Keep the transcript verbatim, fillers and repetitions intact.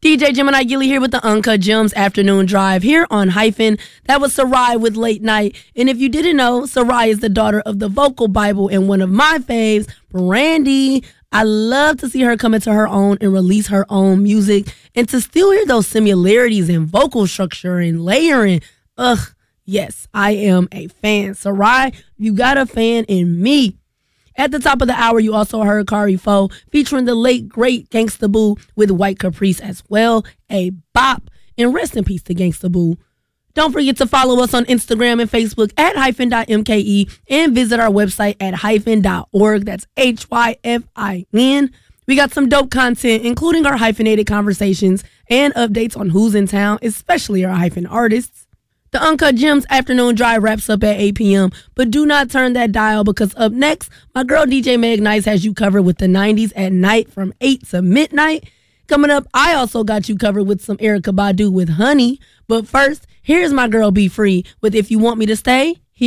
D J Gemini Gilly here with the Uncut Gems Afternoon Drive here on Hyphen. That was Sarai with Late Night. And if you didn't know, Sarai is the daughter of the Vocal Bible and one of my faves, Brandy. I love to see her come into her own and release her own music and to still hear those similarities in vocal structure and layering. Ugh, yes, I am a fan. Sarai, you got a fan in me. At the top of the hour, you also heard Kari Fo featuring the late, great Gangsta Boo with White Caprice as well. A bop. And rest in peace to Gangsta Boo. Don't forget to follow us on Instagram and Facebook at hyphen dot M K E and visit our website at hyphen dot org. That's H Y F I N. We got some dope content, including our hyphenated conversations and updates on who's in town, especially our hyphen artists. The Uncut Gems Afternoon Drive wraps up at eight p.m., but do not turn that dial because up next, my girl D J Meg Nice has you covered with the nineties at night from eight to midnight. Coming up, I also got you covered with some Erykah Badu with Honey. But first, here's my girl Be Free with If You Want Me to Stay,